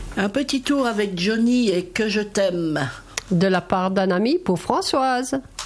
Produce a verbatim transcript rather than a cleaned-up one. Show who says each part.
Speaker 1: Un petit tour avec Johnny et Que je t'aime.
Speaker 2: De la part d'un ami pour Françoise.